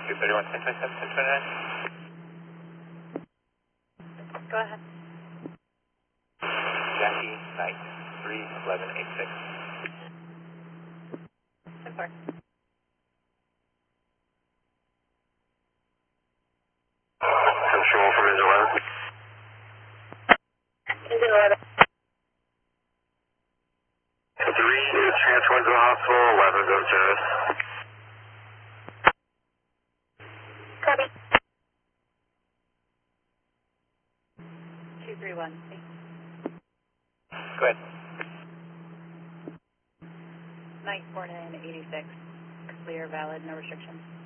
231, 1027, 1029. Go ahead. Jackie Knight, 31186. 10-4. Control from engine 11. Engine 11. 3, transferring to the hospital, 11, go to service. Copy. 231. Go ahead. Night 4986. Clear, valid, no restrictions.